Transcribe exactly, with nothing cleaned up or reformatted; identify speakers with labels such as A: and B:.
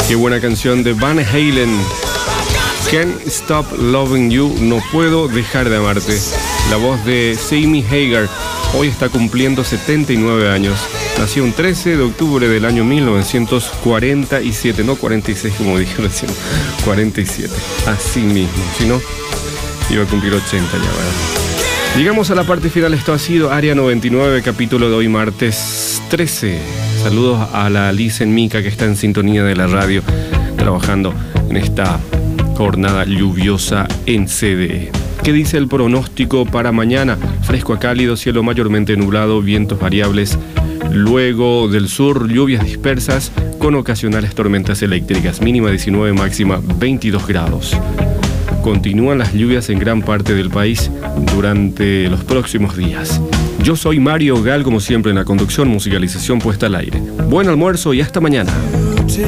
A: Qué buena canción de Van Halen. Can't Stop Loving You, no puedo dejar de amarte. La voz de Sammy Hagar hoy está cumpliendo setenta y nueve años. Nació un trece de octubre del año mil novecientos cuarenta y siete, no cuarenta y seis como dije recién, cuarenta y siete. Así mismo, si no, iba a cumplir ochenta ya, ¿verdad? Llegamos a la parte final, esto ha sido Área noventa y nueve, capítulo de hoy martes trece. Saludos a la Lisen Mica que está en sintonía de la radio, trabajando en esta jornada lluviosa en C D E. ¿Qué dice el pronóstico para mañana? Fresco a cálido, cielo mayormente nublado, vientos variables. Luego del sur, lluvias dispersas con ocasionales tormentas eléctricas. Mínima diecinueve, máxima veintidós grados. Continúan las lluvias en gran parte del país durante los próximos días. Yo soy Mario Gal, como siempre en la conducción, musicalización puesta al aire. Buen almuerzo y hasta mañana.